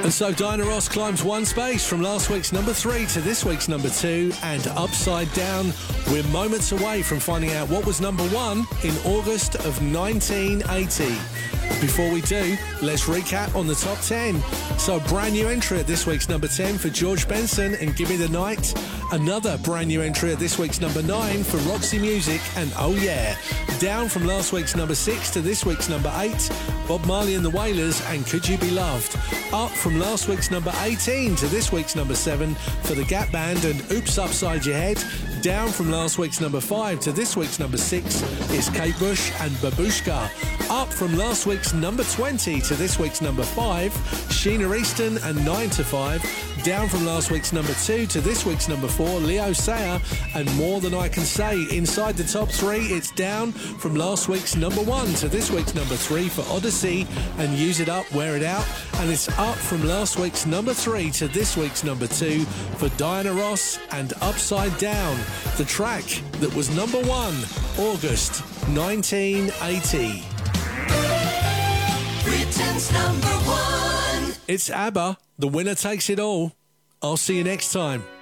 And so Diana Ross climbs one space from last week's number 3 to this week's number 2, and Upside Down. We're moments away from finding out what was number 1 in August of 1980. Before we do, let's recap on the top 10. So brand new entry at this week's number 10 for George Benson and Give Me the Night. Another brand new entry at this week's number 9 for Roxy Music and Oh Yeah. Down from last week's number 6 to this week's number 8, Bob Marley and the Wailers and Could You Be Loved. Up from last week's number 18 to this week's number 7 for the Gap Band and Oops Upside Your Head. Down from last week's number 5 to this week's number 6 is Kate Bush and Babushka. Up from last week's number 20 to this week's number 5, Sheena Easton and 9 to 5. Down from last week's number 2 to this week's number 4, Leo Sayer and More Than I Can Say. Inside the top 3, it's down from last week's number 1 to this week's number 3 for Odyssey and Use It Up, Wear It Out. And it's up from last week's number 3 to this week's number 2 for Diana Ross and Upside Down, the track that was number 1, August 1980. Britain's number 1. It's ABBA, The Winner Takes It All. I'll see you next time.